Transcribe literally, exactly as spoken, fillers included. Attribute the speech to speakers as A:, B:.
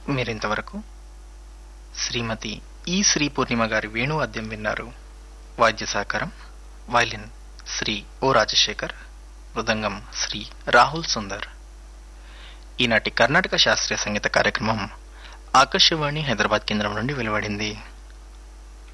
A: మీరింతవరకు శ్రీమతి ఈ శ్రీ పూర్ణిమ గారి వేణు వాద్యం విన్నారు. వాద్య సహకారం వైలిన్ శ్రీ ఓ రాజశేఖర్, మృదంగం శ్రీ రాహుల్ సుందర్. ఈనాటి కర్ణాటక శాస్త్రీయ సంగీత కార్యక్రమం ఆకాశవాణి హైదరాబాద్ కేంద్రం నుండి వెలువడింది.